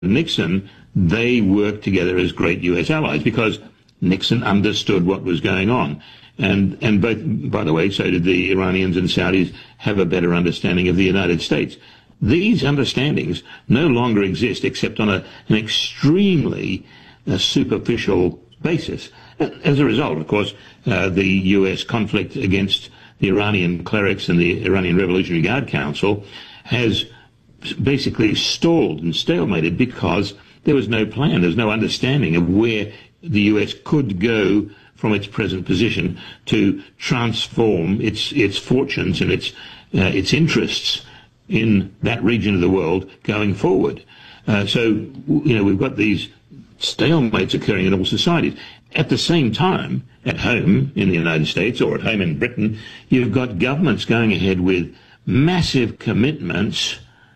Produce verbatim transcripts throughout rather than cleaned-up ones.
Nixon, they worked together as great U S allies because Nixon understood what was going on. And, and both, by the way, so did the Iranians and Saudis have a better understanding of the United States. These understandings no longer exist except on a, an extremely uh, superficial basis. As a result, of course, uh, the U S conflict against the Iranian clerics and the Iranian Revolutionary Guard Council has basically stalled and stalemated because there was no plan, there was no understanding of where the U S could go from its present position to transform its its fortunes and its uh, its interests in that region of the world going forward. Uh, so, you know, we've got these stalemates occurring in all societies. At the same time, at home in the United States or at home in Britain, you've got governments going ahead with massive commitments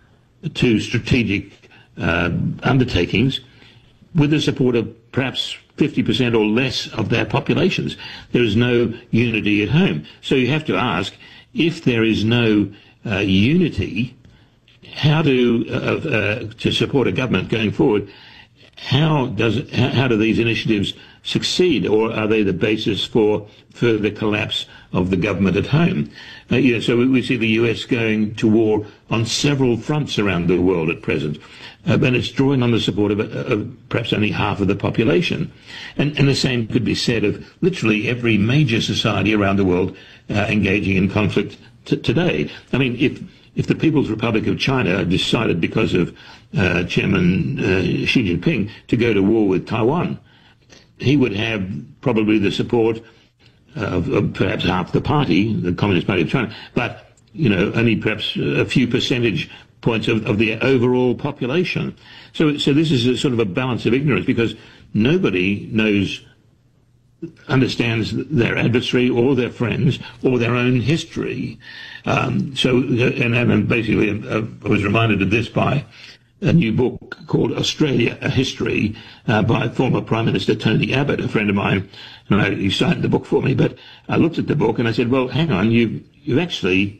to strategic uh, undertakings with the support of perhaps fifty percent or less of their populations. There is no unity at home. So you have to ask, if there is no uh, unity, how to, uh, uh, to support a government going forward, how does it, how, how do these initiatives succeed, or are they the basis for further collapse of the government at home? Uh, you know, so we, we see the U S going to war on several fronts around the world at present, uh, and it's drawing on the support of, of perhaps only half of the population. And, and the same could be said of literally every major society around the world uh, engaging in conflict t- today. I mean, if if the People's Republic of China decided because of uh, Chairman uh, Xi Jinping to go to war with Taiwan, he would have probably the support of, of perhaps half the party, the Communist Party of China, but, you know, only perhaps a few percentage points of, of the overall population. So, so this is a sort of a balance of ignorance because nobody knows, understands their adversary or their friends or their own history. Um, so, and, and basically uh, I was reminded of this by a new book called Australia, A History, uh, by former Prime Minister Tony Abbott, a friend of mine, and I, he signed the book for me. But I looked at the book and I said, well, hang on, you, you've actually,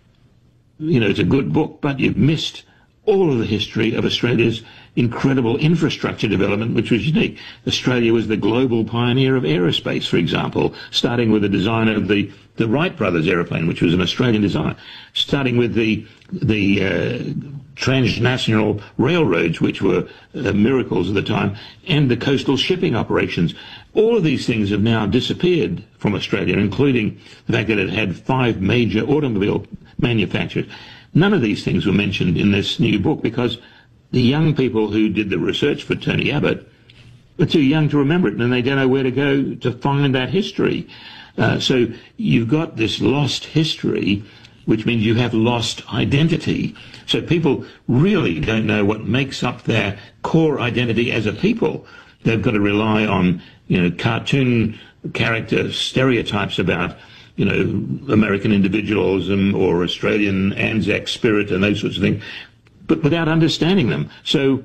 you know, it's a good book, but you've missed all of the history of Australia's incredible infrastructure development, which was unique. Australia was the global pioneer of aerospace, for example, starting with the design of the, the Wright brothers aeroplane, which was an Australian design, starting with the, the uh, transnational railroads, which were uh, miracles at the time, and the coastal shipping operations. All of these things have now disappeared from Australia, including the fact that it had five major automobile manufacturers. None of these things were mentioned in this new book because the young people who did the research for Tony Abbott were too young to remember it, and they don't know where to go to find that history. Uh, so you've got this lost history, which means you have lost identity. So people really don't know what makes up their core identity as a people. They've got to rely on, you know, cartoon character stereotypes about, you know, American individualism or Australian Anzac spirit and those sorts of things, but without understanding them. So,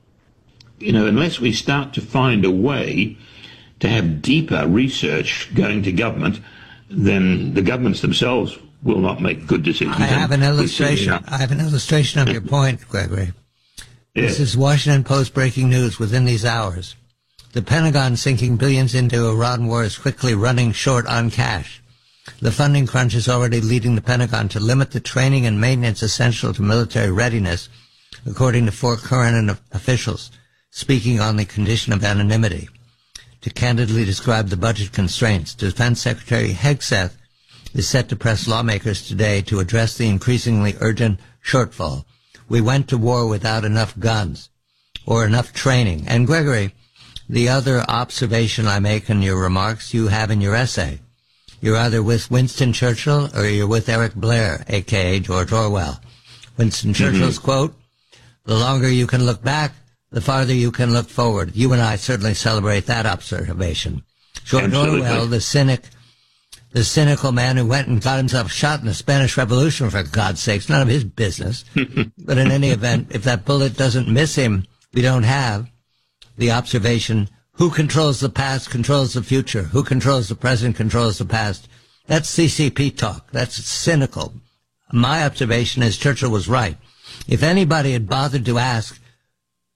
you know, unless we start to find a way to have deeper research going to government, then the governments themselves will not make good decisions. I have an illustration. I have an illustration of your point, Gregory. Yes. This is Washington Post breaking news within these hours. The Pentagon sinking billions into Iran war is quickly running short on cash. The funding crunch is already leading the Pentagon to limit the training and maintenance essential to military readiness, according to four current officials, speaking on the condition of anonymity. To candidly describe the budget constraints, Defense Secretary Hegseth is set to press lawmakers today to address the increasingly urgent shortfall. We went to war without enough guns or enough training. And Gregory, the other observation I make in your remarks you have in your essay. You're either with Winston Churchill or you're with Eric Blair, a k a. George Orwell. Winston Churchill's mm-hmm. quote, "The longer you can look back, the farther you can look forward." You and I certainly celebrate that observation. George Absolutely. Orwell, the cynic, the cynical man who went and got himself shot in the Spanish Revolution, for God's sakes, none of his business. But in any event, if that bullet doesn't miss him, we don't have the observation, who controls the past controls the future. Who controls the present controls the past. That's C C P talk. That's cynical. My observation is Churchill was right. If anybody had bothered to ask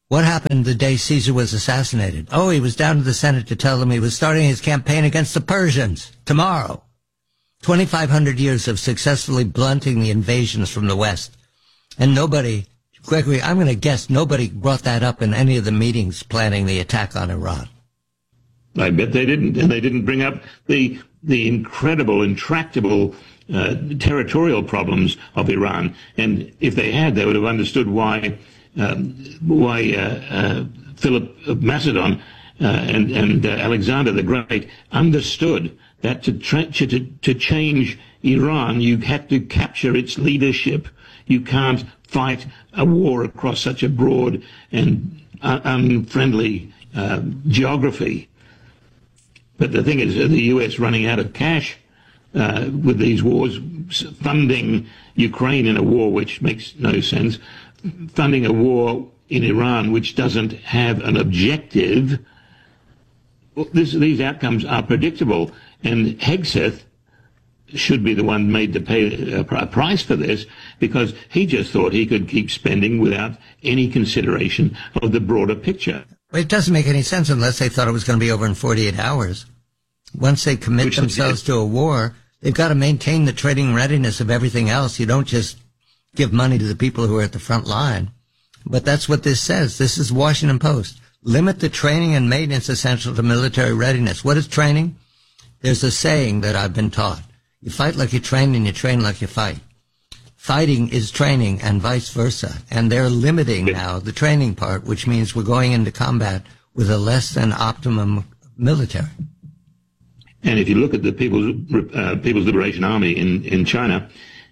What happened the day Caesar was assassinated? Oh, he was down to the Senate to tell them he was starting his campaign against the Persians tomorrow. twenty-five hundred years of successfully blunting the invasions from the West. And nobody, Gregory, I'm going to guess nobody brought that up in any of the meetings planning the attack on Iran. I bet they didn't. And they didn't bring up the the incredible, intractable uh, territorial problems of Iran. And if they had, they would have understood why um, why uh, uh, Philip of Macedon uh, and, and uh, Alexander the Great understood that to, tra- to to change Iran, you had to capture its leadership. You can't fight a war across such a broad and uh, unfriendly uh, geography. But the thing is, the U S running out of cash uh, with these wars, funding Ukraine in a war which makes no sense, funding a war in Iran which doesn't have an objective. This, these outcomes are predictable, and Hegseth should be the one made to pay a price for this, because he just thought he could keep spending without any consideration of the broader picture. It doesn't make any sense unless they thought it was going to be over in forty-eight hours. Once they commit Which themselves to a war, they've got to maintain the trading readiness of everything else. You don't just give money to the people who are at the front line. But that's what this says. This is Washington Post. Limit the training and maintenance essential to military readiness. What is training? There's a saying that I've been taught. You fight like you train and you train like you fight. Fighting is training and vice versa. And they're limiting now the training part, which means we're going into combat with a less than optimum military. And if you look at the People's, uh, People's Liberation Army in, in China,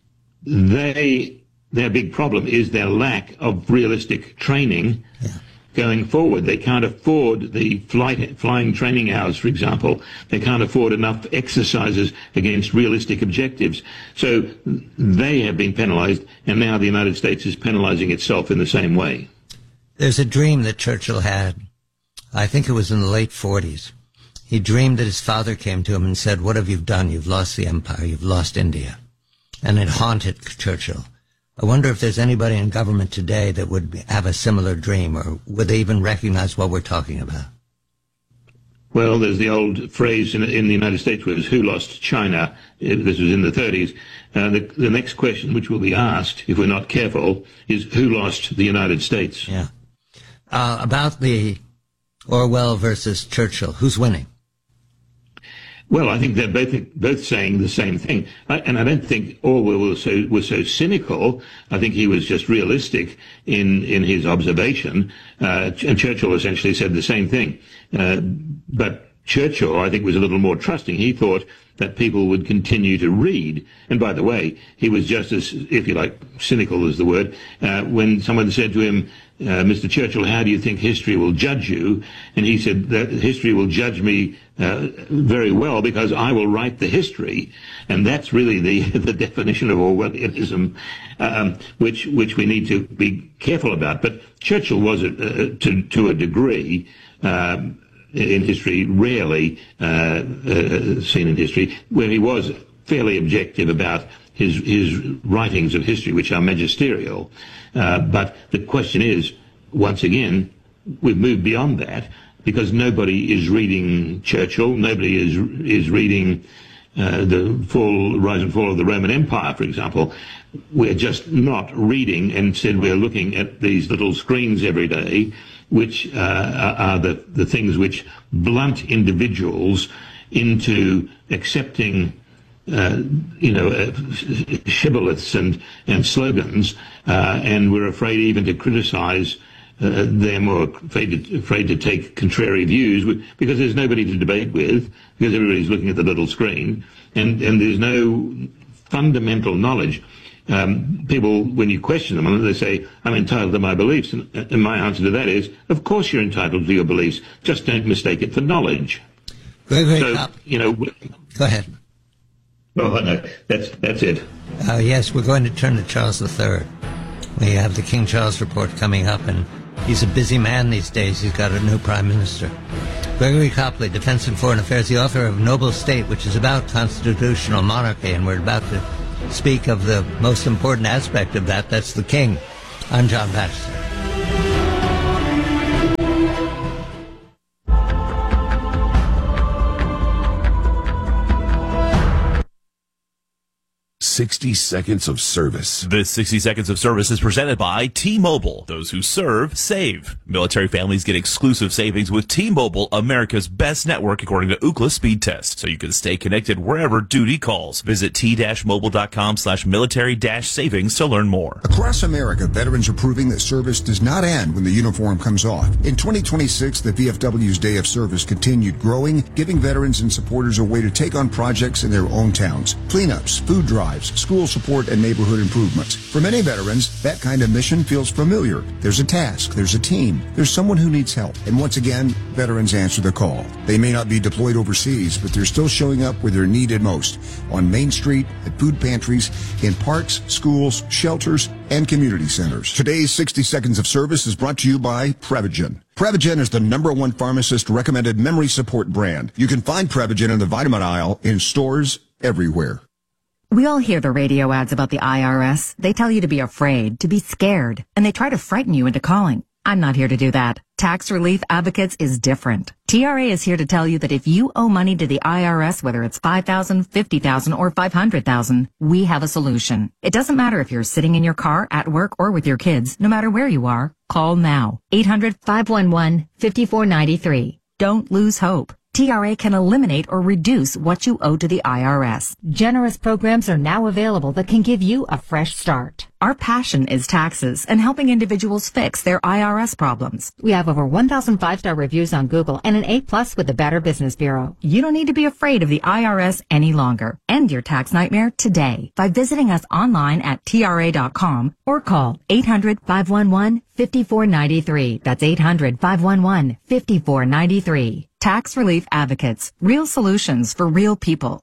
they their big problem is their lack of realistic training. Yeah. Going forward. They can't afford the flight, flying training hours, for example. They can't afford enough exercises against realistic objectives. So they have been penalized, and now the United States is penalizing itself in the same way. There's a dream that Churchill had. I think it was in the late forties. He dreamed that his father came to him and said, "What have you done? You've lost the empire. You've lost India." And it haunted Churchill. I wonder if there's anybody in government today that would have a similar dream, or would they even recognize what we're talking about? Well, there's the old phrase in, in the United States was, who lost China? This was in the thirties. Uh, the, the next question, which will be asked if we're not careful, is who lost the United States? Yeah. Uh, about the Orwell versus Churchill, who's winning? Well, I think they're both both saying the same thing, I, and I don't think Orwell was so was so cynical. I think he was just realistic in in his observation. Uh, and Churchill essentially said the same thing, uh, but Churchill, I think, was a little more trusting. He thought that people would continue to read. And by the way, he was just as, if you like, cynical is the word, uh, when someone said to him, uh, Mister Churchill, how do you think history will judge you? And he said that history will judge me uh, very well because I will write the history. And that's really the, the definition of Orwellianism, um, which, which we need to be careful about. But Churchill was, uh, to, to a degree, um, in history, rarely uh, uh, seen in history, where he was fairly objective about his his writings of history, which are magisterial. Uh, but the question is, once again, we've moved beyond that because nobody is reading Churchill, nobody is is reading uh, the fall, rise and fall of the Roman Empire, for example. We're just not reading, and instead we're looking at these little screens every day, which uh, are the, the things which blunt individuals into accepting, uh, you know, uh, shibboleths and, and slogans, uh, and we're afraid even to criticize uh, them, or afraid to, afraid to take contrary views, because there's nobody to debate with, because everybody's looking at the little screen, and, and there's no fundamental knowledge. Um, people, when you question them, they say, I'm entitled to my beliefs. And, and my answer to that is, of course you're entitled to your beliefs. Just don't mistake it for knowledge. Very, very so, top. you know. Go ahead. Oh, no, that's, that's it. Uh, yes, we're going to turn to Charles the Third. We have the King Charles report coming up, and he's a busy man these days. He's got a new prime minister. Gregory Copley, Defense and Foreign Affairs, the author of Noble State, which is about constitutional monarchy, and we're about to speak of the most important aspect of that. That's the king. I'm John Batchelor. sixty seconds of service. This sixty seconds of service is presented by T-Mobile. Those who serve, save. Military families get exclusive savings with T-Mobile, America's best network according to Ookla speed test, so you can stay connected wherever duty calls. Visit t-mobile.com slash military dash savings to learn more. Across America, veterans are proving that service does not end when the uniform comes off. In twenty twenty-six, the V F W's Day of Service continued growing, giving veterans and supporters a way to take on projects in their own towns. Cleanups, food drives, school support, and neighborhood improvements. For many veterans, that kind of mission feels familiar. There's a task, there's a team, there's someone who needs help. And once again, veterans answer the call. They may not be deployed overseas, but they're still showing up where they're needed most. On Main Street, at food pantries, in parks, schools, shelters, and community centers. Today's sixty seconds of service is brought to you by Prevagen. Prevagen is the number one pharmacist recommended memory support brand. You can find Prevagen in the vitamin aisle in stores everywhere. We all hear the radio ads about the I R S. They tell you to be afraid, to be scared, and they try to frighten you into calling. I'm not here to do that. Tax Relief Advocates is different. T R A is here to tell you that if you owe money to the I R S, whether it's five thousand dollars, fifty thousand dollars, or five hundred thousand dollars, we have a solution. It doesn't matter if you're sitting in your car, at work, or with your kids. No matter where you are, call now. eight hundred, five one one, five four nine three. Don't lose hope. T R A can eliminate or reduce what you owe to the I R S. Generous programs are now available that can give you a fresh start. Our passion is taxes and helping individuals fix their I R S problems. We have over one thousand five-star reviews on Google and an A plus with the Better Business Bureau. You don't need to be afraid of the I R S any longer. End your tax nightmare today by visiting us online at T R A dot com or call eight hundred, five one one, five four nine three. That's eight hundred, five one one, five four nine three. Tax Relief Advocates. Real solutions for real people.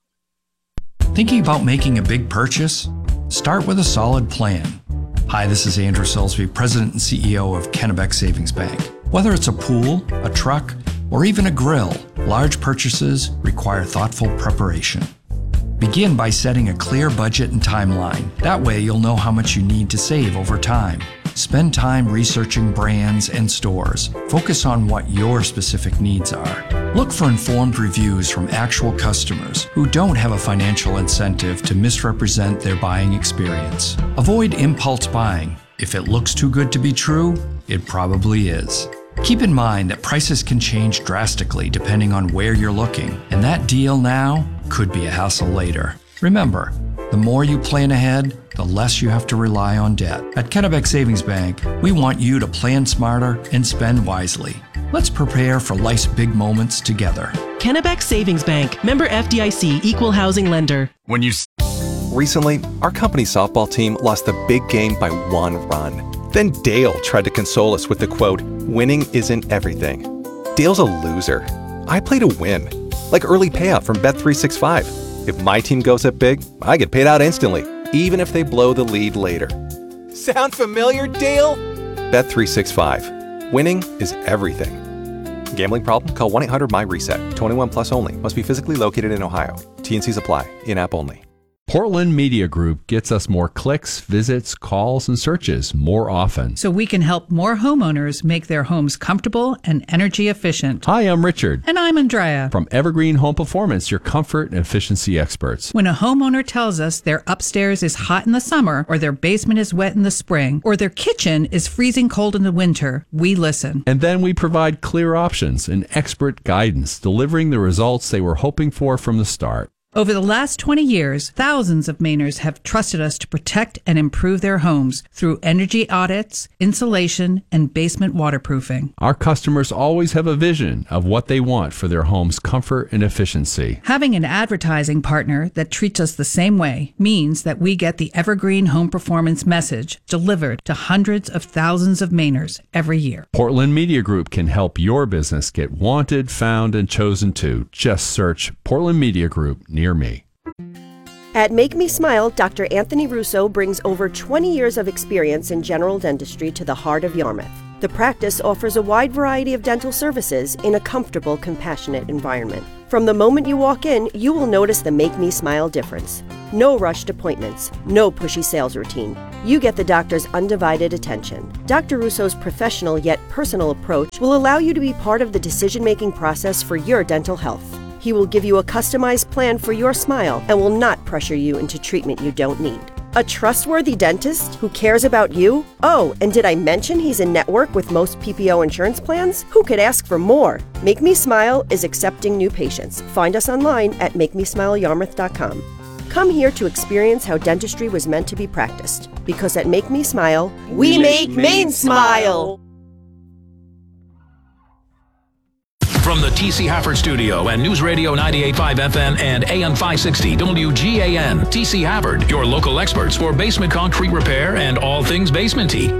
Thinking about making a big purchase? Start with a solid plan. Hi, this is Andrew Salisbury, President and C E O of Kennebec Savings Bank. Whether it's a pool, a truck, or even a grill, large purchases require thoughtful preparation. Begin by setting a clear budget and timeline. That way you'll know how much you need to save over time. Spend time researching brands and stores. Focus on what your specific needs are. Look for informed reviews from actual customers who don't have a financial incentive to misrepresent their buying experience. Avoid impulse buying. If it looks too good to be true, it probably is. Keep in mind that prices can change drastically depending on where you're looking, and that deal now could be a hassle later. Remember, the more you plan ahead, the less you have to rely on debt. At Kennebec Savings Bank, we want you to plan smarter and spend wisely. Let's prepare for life's big moments together. Kennebec Savings Bank, member F D I C, equal housing lender. When you Recently, our company softball team lost the big game by one run. Then Dale tried to console us with the quote, "Winning isn't everything." Dale's a loser. I play to win, like early payout from Bet three sixty-five. If my team goes up big, I get paid out instantly, even if they blow the lead later. Sound familiar, Dale? Bet three sixty-five. Winning is everything. Gambling problem? Call one eight hundred M Y reset. twenty-one plus only. Must be physically located in Ohio. T and Cs apply. In-app only. Portland Media Group gets us more clicks, visits, calls, and searches more often. So we can help more homeowners make their homes comfortable and energy efficient. Hi, I'm Richard. And I'm Andrea. From Evergreen Home Performance, your comfort and efficiency experts. When a homeowner tells us their upstairs is hot in the summer, or their basement is wet in the spring, or their kitchen is freezing cold in the winter, we listen. And then we provide clear options and expert guidance, delivering the results they were hoping for from the start. Over the last twenty years, thousands of Mainers have trusted us to protect and improve their homes through energy audits, insulation, and basement waterproofing. Our customers always have a vision of what they want for their home's comfort and efficiency. Having an advertising partner that treats us the same way means that we get the Evergreen Home Performance message delivered to hundreds of thousands of Mainers every year. Portland Media Group can help your business get wanted, found, and chosen to. Just search Portland Media Group near me. At Make Me Smile, Doctor Anthony Russo brings over twenty years of experience in general dentistry to the heart of Yarmouth. The practice offers a wide variety of dental services in a comfortable, compassionate environment. From the moment you walk in, you will notice the Make Me Smile difference. No rushed appointments, no pushy sales routine. You get the doctor's undivided attention. Doctor Russo's professional yet personal approach will allow you to be part of the decision-making process for your dental health. He will give you a customized plan for your smile and will not pressure you into treatment you don't need. A trustworthy dentist who cares about you? Oh, and did I mention he's in network with most P P O insurance plans? Who could ask for more? Make Me Smile is accepting new patients. Find us online at make me smile yarmouth dot com. Come here to experience how dentistry was meant to be practiced. Because at Make Me Smile, we, we make Maine smile! From the T C Hafford Studio and News Radio ninety-eight point five F M and A M five sixty W G A N, T C Hafford, your local experts for basement concrete repair and all things basement-y.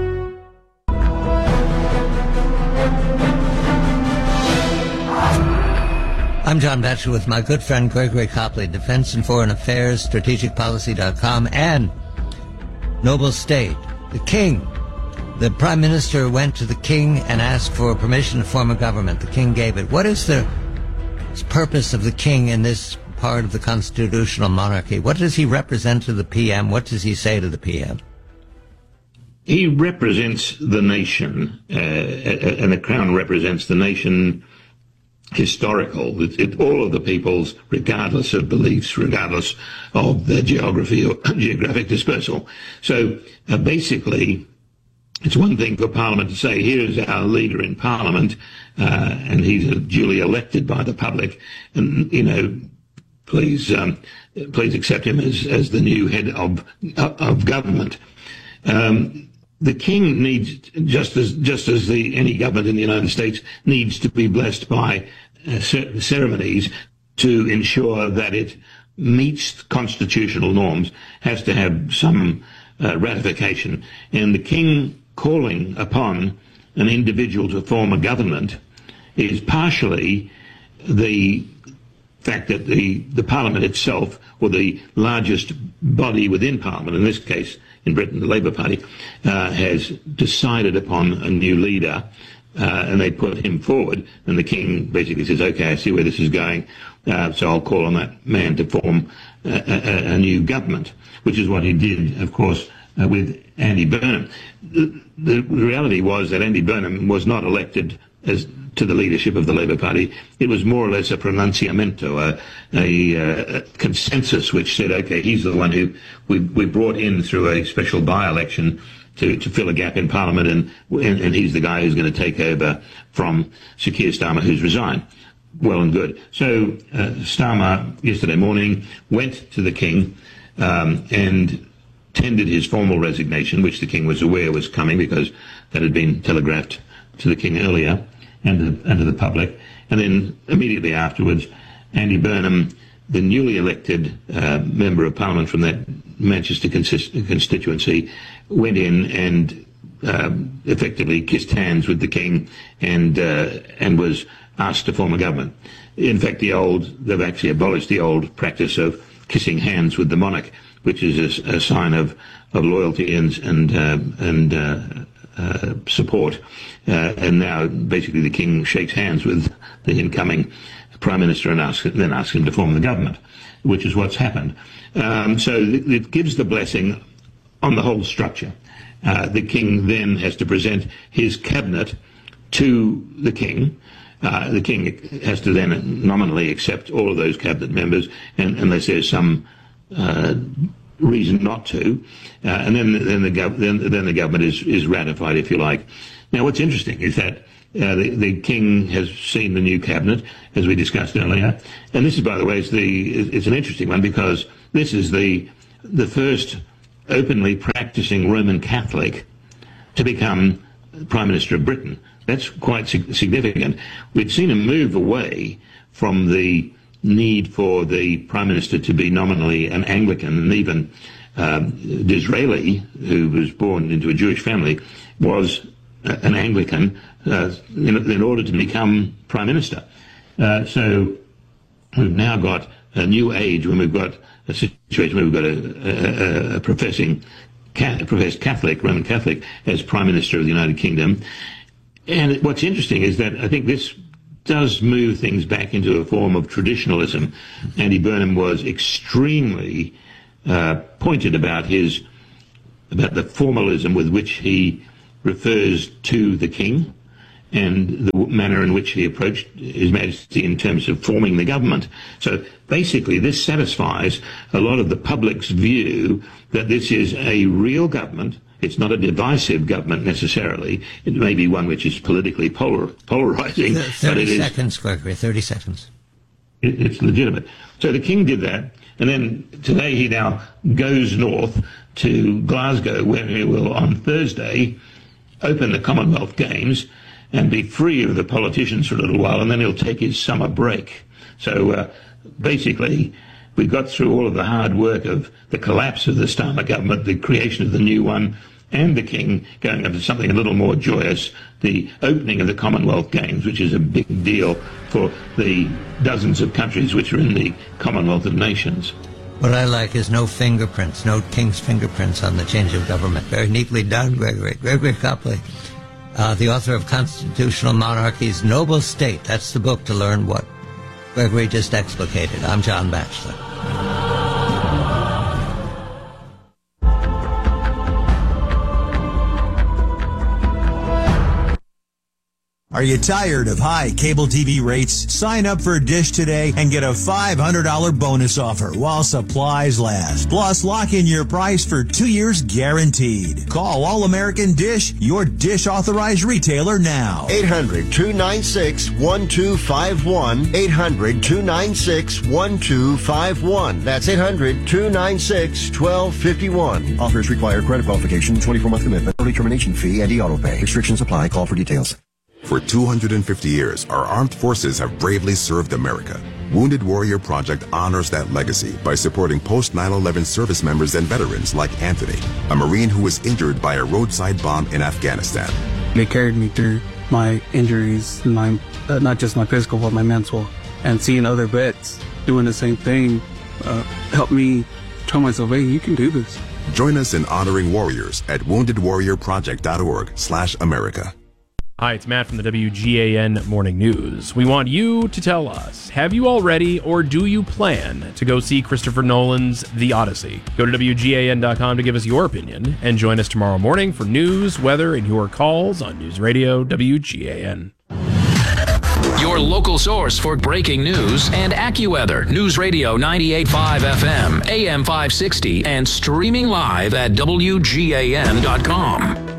I'm John Batchelor with my good friend Gregory Copley, Defense and Foreign Affairs, strategic policy dot com, and Noble State, the King. The Prime Minister went to the King and asked for permission to form a government. The King gave it. What is the purpose of the King in this part of the constitutional monarchy? What does he represent to the P M? What does he say to the P M? He represents the nation, uh, and the Crown represents the nation historical. It, it, all of the peoples, regardless of beliefs, regardless of their geography or geographic dispersal. So uh, basically, it's one thing for Parliament to say, here's our leader in Parliament, uh, and he's duly elected by the public, and, you know, please um, please accept him as, as the new head of of government. Um, the King needs, just as just as the any government in the United States needs to be blessed by uh, ceremonies to ensure that it meets constitutional norms, has to have some uh, ratification. And the King calling upon an individual to form a government is partially the fact that the, the Parliament itself, or the largest body within Parliament, in this case in Britain, the Labour Party, uh, has decided upon a new leader, uh, and they put him forward, and the King basically says, okay, I see where this is going, uh, so I'll call on that man to form a, a, a new government, which is what he did, of course, Uh, with Andy Burnham. The, the reality was that Andy Burnham was not elected as to the leadership of the Labour Party. It was more or less a pronunciamento, a, a, a consensus which said, okay, he's the one who we, we brought in through a special by-election to, to fill a gap in Parliament, and, and, and he's the guy who's going to take over from Sir Keir Starmer, who's resigned. Well and good. So uh, Starmer, yesterday morning, went to the King um, and tendered his formal resignation, which the King was aware was coming because that had been telegraphed to the King earlier and to, and to the public. And then immediately afterwards, Andy Burnham, the newly elected uh, member of Parliament from that Manchester consist- constituency, went in and um, effectively kissed hands with the King and uh, and was asked to form a government. In fact, the old they've actually abolished the old practice of kissing hands with the monarch, which is a, a sign of, of loyalty and and uh, and uh, uh, support. Uh, and now, basically, the King shakes hands with the incoming Prime Minister and asks, then asks him to form the government, which is what's happened. Um, so it, it gives the blessing on the whole structure. Uh, the King then has to present his cabinet to the King. Uh, the King has to then nominally accept all of those cabinet members, and unless there's some Uh, reason not to, uh, and then then the gov- then, then the government is, is ratified, if you like. Now, what's interesting is that uh, the, the King has seen the new cabinet, as we discussed earlier, and this is, by the way, it's the it's an interesting one because this is the the first openly practicing Roman Catholic to become Prime Minister of Britain. That's quite sig- significant. We'd seen a move away from the need for the Prime Minister to be nominally an Anglican, and even um, Disraeli, who was born into a Jewish family, was uh, an Anglican uh, in, in order to become Prime Minister. Uh, so we've now got a new age when we've got a situation where we've got a, a, a professing a professed Catholic, Roman Catholic, as Prime Minister of the United Kingdom. And what's interesting is that I think this does move things back into a form of traditionalism. Andy Burnham was extremely uh, pointed about his about the formalism with which he refers to the King, and the manner in which he approached His Majesty in terms of forming the government. So basically this satisfies a lot of the public's view that this is a real government. It's not a divisive government necessarily. It may be one which is politically polar, polarizing. thirty but it is, seconds, Gregory, thirty seconds. It, it's legitimate. So the King did that, and then today he now goes north to Glasgow, where he will on Thursday open the Commonwealth Games and be free of the politicians for a little while, and then he'll take his summer break. So uh, basically, we got through all of the hard work of the collapse of the Starmer government, the creation of the new one, and the King going up to something a little more joyous, the opening of the Commonwealth Games, which is a big deal for the dozens of countries which are in the Commonwealth of Nations. What I like is no fingerprints, no King's fingerprints on the change of government. Very neatly done, Gregory. Gregory Copley, uh, the author of Constitutional Monarchy's Noble State. That's the book to learn what Gregory just explicated. I'm John Batchelor. Are you tired of high cable T V rates? Sign up for Dish today and get a five hundred dollars bonus offer while supplies last. Plus, lock in your price for two years guaranteed. Call All American Dish, your Dish authorized retailer now. eight hundred, two nine six, one two five one. eight hundred, two nine six, one two five one. That's eight hundred, two nine six, one two five one. Offers require credit qualification, twenty-four month commitment, early termination fee, and e-auto pay. Restrictions apply. Call for details. For two hundred fifty years, our armed forces have bravely served America. Wounded Warrior Project honors that legacy by supporting post nine eleven service members and veterans like Anthony, a Marine who was injured by a roadside bomb in Afghanistan. They carried me through my injuries, my uh, not just my physical, but my mental. And seeing other vets doing the same thing uh, helped me tell myself, hey, you can do this. Join us in honoring warriors at wounded warrior project dot org slash America. Hi, it's Matt from the W G A N Morning News. We want you to tell us, have you already or do you plan to go see Christopher Nolan's The Odyssey? Go to W G A N dot com to give us your opinion and join us tomorrow morning for news, weather, and your calls on News Radio W G A N. Your local source for breaking news and AccuWeather. News Radio ninety-eight point five F M, A M five sixty, and streaming live at W G A N dot com.